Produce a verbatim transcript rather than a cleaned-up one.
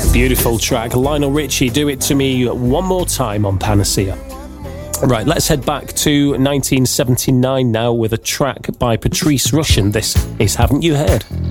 Beautiful track. Lionel Richie, Do It To Me One More Time on Panacea. Right, let's head back to nineteen seventy-nine now with a track by Patrice Rushen. This is Haven't You Heard?